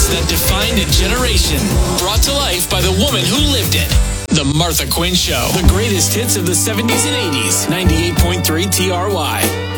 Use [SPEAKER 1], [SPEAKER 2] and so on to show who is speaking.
[SPEAKER 1] that defined a generation. Brought to life by the woman who lived it. The Martha Quinn Show. The greatest hits of the 70s and 80s. 98.3 TRY.